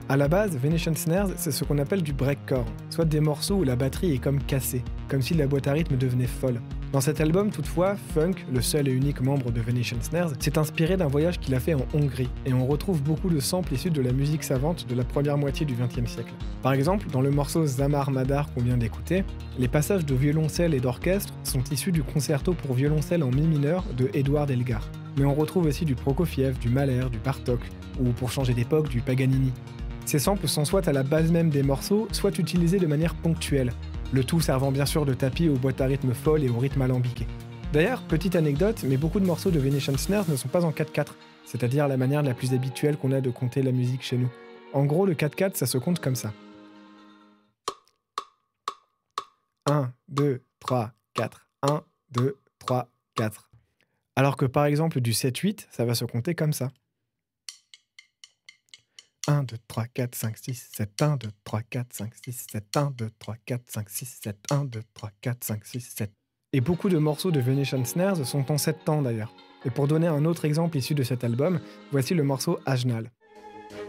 À la base, Venetian Snares, c'est ce qu'on appelle du breakcore, soit des morceaux où la batterie est comme cassée, comme si la boîte à rythme devenait folle. Dans cet album, toutefois, Funk, le seul et unique membre de Venetian Snares, s'est inspiré d'un voyage qu'il a fait en Hongrie, et on retrouve beaucoup de samples issus de la musique savante de la première moitié du XXe siècle. Par exemple, dans le morceau Zamar Madar qu'on vient d'écouter, les passages de violoncelle et d'orchestre sont issus du concerto pour violoncelle en mi mineur de Édouard Elgar. Mais on retrouve aussi du Prokofiev, du Mahler, du Bartók, ou pour changer d'époque, du Paganini. Ces samples sont soit à la base même des morceaux, soit utilisés de manière ponctuelle, le tout servant bien sûr de tapis aux boîtes à rythme folles et au rythme alambiqué. D'ailleurs, petite anecdote, mais beaucoup de morceaux de Venetian Snares ne sont pas en 4/4, c'est-à-dire la manière la plus habituelle qu'on a de compter la musique chez nous. En gros, le 4/4, ça se compte comme ça. 1, 2, 3, 4. 1, 2, 3, 4. Alors que par exemple du 7/8, ça va se compter comme ça. 1, 2, 3, 4, 5, 6, 7, 1, 2, 3, 4, 5, 6, 7, 1, 2, 3, 4, 5, 6, 7, 1, 2, 3, 4, 5, 6, 7. Et beaucoup de morceaux de Venetian Snares sont en 7 temps d'ailleurs. Et pour donner un autre exemple issu de cet album, voici le morceau Ajnal.